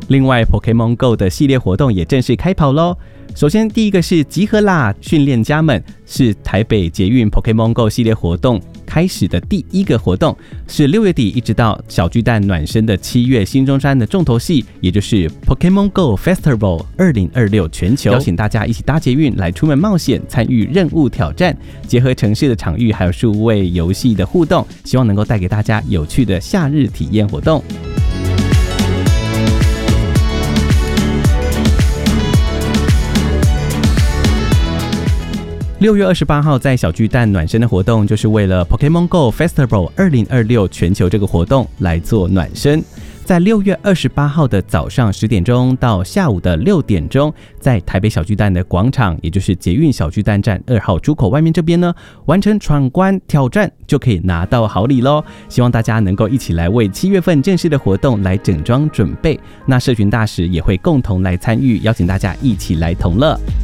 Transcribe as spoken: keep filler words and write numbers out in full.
另外 Pokémon Go 的系列活动也正式开跑咯。首先第一个是集合啦训练家们，是台北捷运 Pokémon Go 系列活动开始的第一个活动，是六月底一直到小巨蛋暖身的七月新中山的重头戏，也就是 Pokémon Go Festival 二零二六全球，邀请大家一起搭捷运来出门冒险，参与任务挑战，结合城市的场域还有数位游戏的互动，希望能够带给大家有趣的夏日体验活动。六月二十八号在小巨蛋暖身的活动，就是为了 Pokémon Go Festival 二零二六全球这个活动来做暖身。在六月二十八号的早上十点钟到下午的六点钟，在台北小巨蛋的广场，也就是捷运小巨蛋站二号出口外面这边呢，完成闯关挑战就可以拿到好礼咯。希望大家能够一起来为七月份正式的活动来整装准备，那社群大使也会共同来参与，邀请大家一起来同乐。